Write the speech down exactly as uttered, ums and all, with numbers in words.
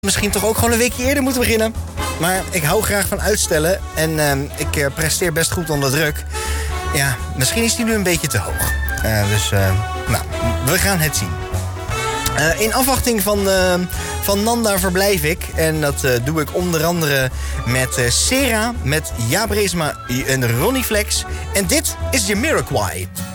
Misschien toch ook gewoon een weekje eerder moeten beginnen. Maar ik hou graag van uitstellen. En uh, ik uh, presteer best goed onder druk. Ja, misschien is die nu een beetje te hoog. Uh, dus, uh, nou, we gaan het zien. Uh, in afwachting van, uh, van Nanda verblijf ik. En dat uh, doe ik onder andere met uh, Sera, met Jaap Reesma en Ronnie Flex. En dit is Jamiroquai.